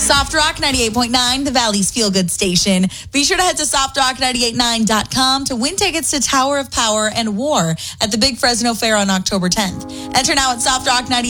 Soft Rock 98.9, the Valley's feel-good station. Be sure to head to softrock989.com to win tickets to Tower of Power and War at the Big Fresno Fair on October 10th. Enter now at softrock98.com.